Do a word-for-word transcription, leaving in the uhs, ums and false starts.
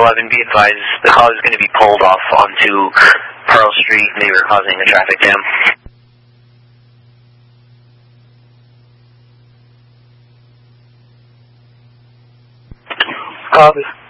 eleven, be advised, the car is going to be pulled off onto Pearl Street, and they were causing a traffic jam. Copy.